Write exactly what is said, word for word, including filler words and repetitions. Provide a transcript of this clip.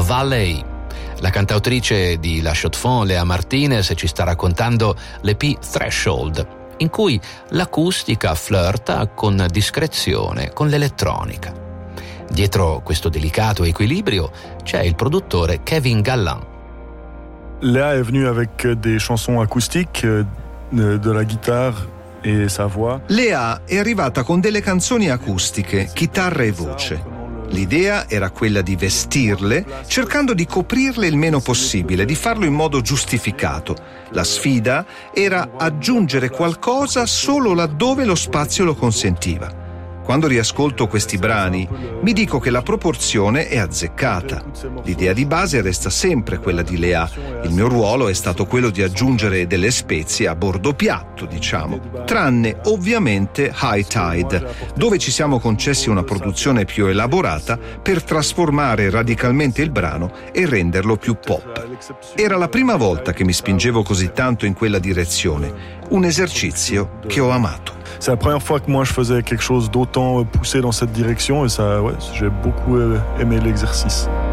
Valley. La cantautrice di La Chaux-de-Fonds, Lea Martinez, ci sta raccontando l'E P Threshold, in cui l'acustica flirta con discrezione con l'elettronica. Dietro questo delicato equilibrio c'è il produttore Kevin Galland. Lea est venue avec des chansons acoustiques, de la guitare et sa voix. Lea è arrivata con delle canzoni acustiche, chitarra e voce. L'idea era quella di vestirle, cercando di coprirle il meno possibile, di farlo in modo giustificato. La sfida era aggiungere qualcosa solo laddove lo spazio lo consentiva. Quando riascolto questi brani, mi dico che la proporzione è azzeccata. L'idea di base resta sempre quella di Lea. Il mio ruolo è stato quello di aggiungere delle spezie a bordo piatto, diciamo. Tranne, ovviamente, High Tide, dove ci siamo concessi una produzione più elaborata per trasformare radicalmente il brano e renderlo più pop. Era la prima volta che mi spingevo così tanto in quella direzione. Un esercizio che ho amato. C'est la première fois que moi je faisais quelque chose d'autant poussé dans cette direction et ça, ouais, j'ai beaucoup aimé l'exercice.